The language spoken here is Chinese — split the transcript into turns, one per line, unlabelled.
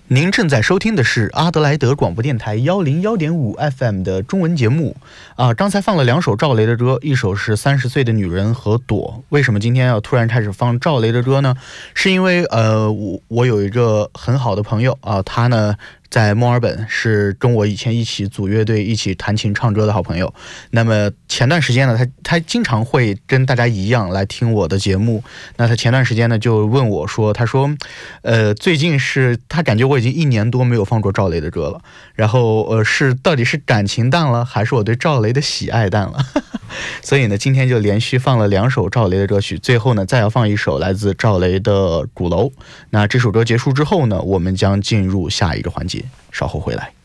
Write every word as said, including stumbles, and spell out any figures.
您正在收听的是阿德莱德广播电台幺零幺点五 F M 的中文节目啊。刚才放了两首赵雷的歌，一首是《三十岁的女人》和《躲》。为什么今天要突然开始放赵雷的歌呢？是因为呃，我我有一个很好的朋友啊，他呢在墨尔本，是跟我以前一起组乐队、一起弹琴唱歌的好朋友。那么前段时间呢，他他经常会跟大家一样来听我的节目。那他前段时间呢就问我说，他说，呃，最近是他感觉我已经一年多没有放过赵雷的歌了，然后呃是到底是感情淡了，还是我对赵雷的喜爱淡了？所以呢，今天就连续放了两首赵雷的歌曲，最后呢再要放一首来自赵雷的《鼓楼》。那这首歌结束之后呢，我们将进入下一个环节，稍后回来。